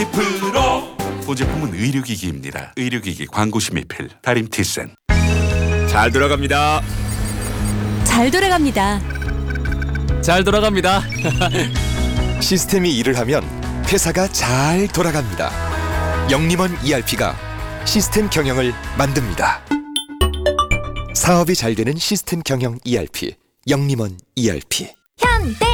프로 보제품은 의료기기입니다. 의료기기 광고시 미필 다림 티센. 잘 돌아갑니다. 잘 돌아갑니다. 잘 돌아갑니다. 시스템이 일을 하면 회사가 잘 돌아갑니다. 영림원 ERP가 시스템 경영을 만듭니다. 사업이 잘 되는 시스템 경영 ERP, 영림원 ERP. 현대